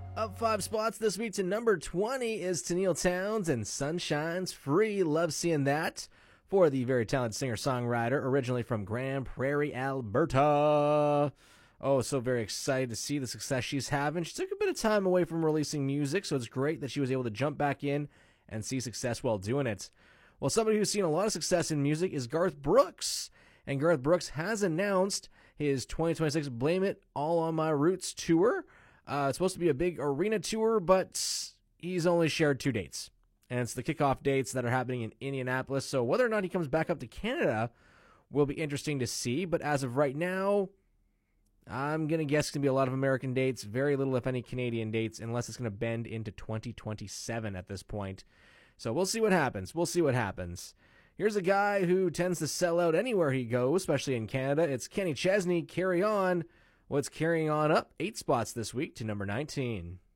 Up 5 spots this week to number 20 is Tennille Townes and Sunshine's Free. Love seeing that for the very talented singer-songwriter, originally from Grand Prairie, Alberta. Oh, so very excited to see the success she's having. She took a bit of time away from releasing music, so it's great that she was able to jump back in and see success while doing it. Well, somebody who's seen a lot of success in music is Garth Brooks. And Garth Brooks has announced his 2026 Blame It All on My Roots tour. It's supposed to be a big arena tour, but he's only shared 2 dates. And it's the kickoff dates that are happening in Indianapolis. So whether or not he comes back up to Canada will be interesting to see. But as of right now, I'm going to guess it's going to be a lot of American dates, very little, if any, Canadian dates, unless it's going to bend into 2027 at this point. So we'll see what happens. Here's a guy who tends to sell out anywhere he goes, especially in Canada. It's Kenny Chesney, Carry On. What's carrying on up 8 spots this week to number 19.